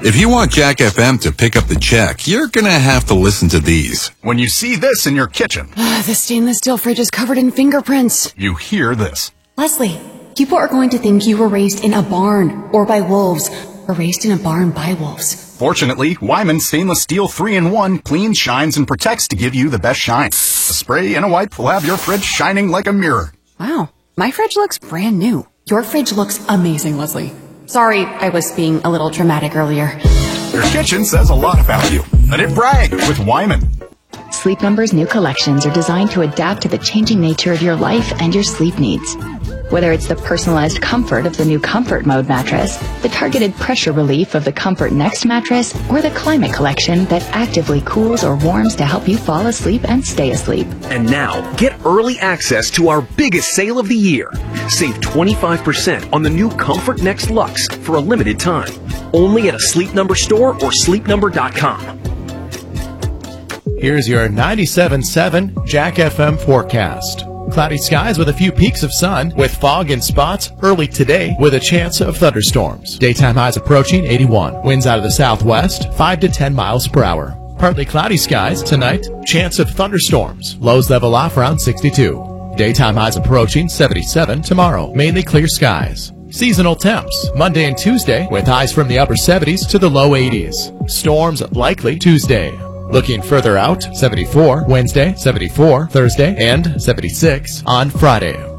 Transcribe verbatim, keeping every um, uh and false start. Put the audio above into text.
If you want Jack F M to pick up the check, you're going to have to listen to these. When you see this in your kitchen, The stainless steel fridge is covered in fingerprints. you hear this. Leslie, people are going to think you were raised in a barn or by wolves, or raised in a barn by wolves. Fortunately, Wyman Stainless Steel three in one cleans, shines, and protects to give you the best shine. A spray and a wipe will have your fridge shining like a mirror. Wow, my fridge looks brand new. Your fridge looks amazing, Leslie. Sorry, I was being a little dramatic earlier. Your kitchen says a lot about you. Let it brag with Wyman. Sleep Number's new collections are designed to adapt to the changing nature of your life and your sleep needs. Whether it's the personalized comfort of the new Comfort Mode mattress, the targeted pressure relief of the Comfort Next mattress, or the Climate Collection that actively cools or warms to help you fall asleep and stay asleep. And now, get early access to our biggest sale of the year. Save twenty-five percent on the new Comfort Next Luxe for a limited time. Only at a Sleep Number store or sleep number dot com. Here's your ninety-seven point seven Jack F M forecast. Cloudy skies with a few peaks of sun, with fog in spots early today with a chance of thunderstorms. Daytime highs approaching eighty-one. Winds out of the southwest, five to ten miles per hour. Partly cloudy skies tonight, chance of thunderstorms. Lows level off around sixty-two. Daytime highs approaching seventy-seven tomorrow. Mainly clear skies. Seasonal temps, Monday and Tuesday, with highs from the upper seventies to the low eighties. Storms likely Tuesday. Looking further out, seventy-four Wednesday, seventy-four Thursday, and seventy-six on Friday.